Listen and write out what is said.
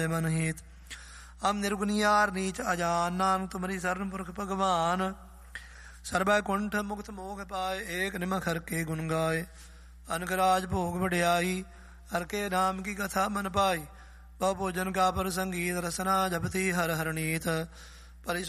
मन हित। हम निर्गुण यार नीच अजान, नानक तुम्हारी शरण पुरख भगवान। सर्वै कुंठ मुक्त मोह पाए, एक निमख हर के गुण गाए। अनकराज भोग बढ़ियाई, हर के नाम की कथा मन पाई। बहु भोजन का पर संगीत, रसना जपति हर हर नीत।